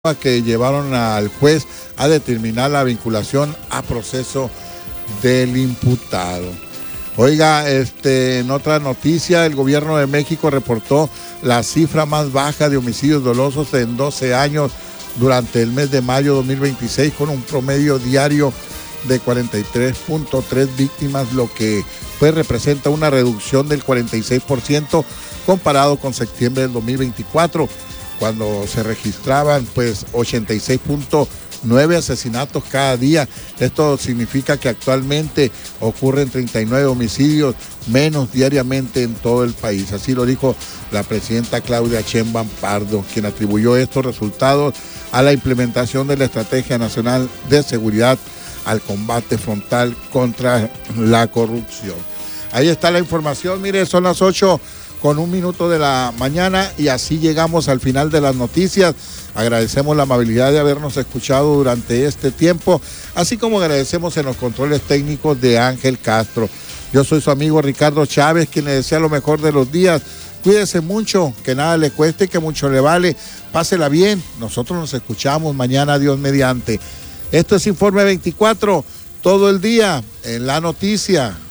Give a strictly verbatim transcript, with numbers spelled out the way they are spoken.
que llevaron al juez a determinar la vinculación a proceso del imputado. Oiga, este, en otra noticia, el gobierno de México reportó la cifra más baja de homicidios dolosos en doce años durante el mes de mayo dos mil veintiséis, con un promedio diario de cuarenta y tres punto tres víctimas, lo que pues representa una reducción del cuarenta y seis por ciento comparado con septiembre del dos mil veinticuatro, cuando se registraban pues ochenta y seis punto nueve asesinatos cada día. Esto significa que actualmente ocurren treinta y nueve homicidios menos diariamente en todo el país. Así lo dijo la presidenta Claudia Sheinbaum Pardo, quien atribuyó estos resultados a la implementación de la Estrategia Nacional de Seguridad al combate frontal contra la corrupción. Ahí está la información. Mire, son las ocho con un minuto de la mañana y así llegamos al final de las noticias. Agradecemos la amabilidad de habernos escuchado durante este tiempo, así como agradecemos en los controles técnicos de Ángel Castro. Yo soy su amigo Ricardo Chávez, quien le desea lo mejor de los días. Cuídese mucho, que nada le cueste, que mucho le vale. Pásela bien. Nosotros nos escuchamos mañana, Dios mediante. Esto es Informe veinticuatro, todo el día en la noticia.